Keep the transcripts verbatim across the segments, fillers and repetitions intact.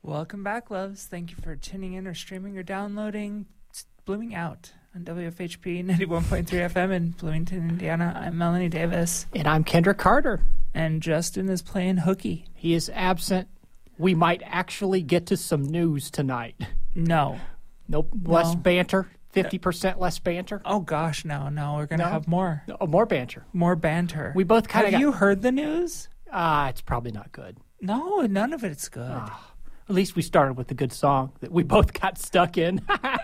Welcome back, loves. Thank you for tuning in or streaming or downloading It's Blooming Out on W F H P ninety-one point three F M in Bloomington, Indiana. I'm Melanie Davis. And I'm Kendrick Carter. And Justin is playing hooky. He is absent. We might actually get to some news tonight. No. Nope. No. Less banter. fifty percent less banter. Oh, gosh, no, no. We're going to No? have more. Oh, more banter. More banter. We both kind of Have got... you heard the news? Ah, it's probably not good. No, none of it's good. Ah, at least we started with a good song that we both got stuck in.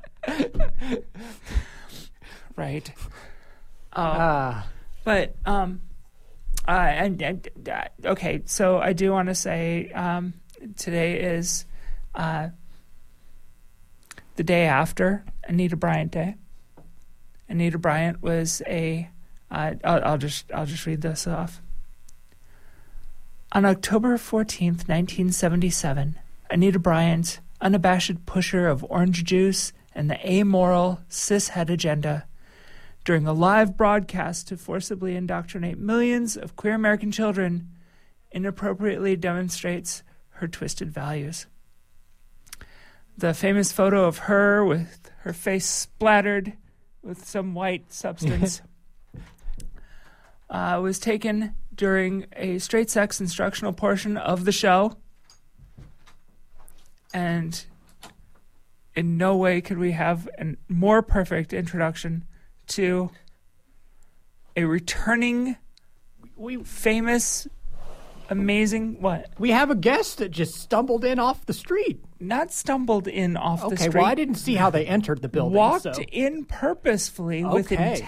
Right. Ah. Uh, but, um, uh, and, and uh, okay, so I do want to say um, today is uh, the day after Anita Bryant Day. Anita Bryant was a, uh, I'll, I'll just I'll just read this off. On October fourteenth, nineteen seventy-seven, Anita Bryant, unabashed pusher of orange juice and the amoral cishet agenda, during a live broadcast to forcibly indoctrinate millions of queer American children, inappropriately demonstrates her twisted values. The famous photo of her with her face splattered with some white substance uh, was taken during a straight sex instructional portion of the show. And in no way could we have a more perfect introduction to a returning, We famous, amazing, what? we have a guest that just stumbled in off the street. Not stumbled in off the Okay, street. well, I didn't see how they entered the building. Walked so. in purposefully with Okay.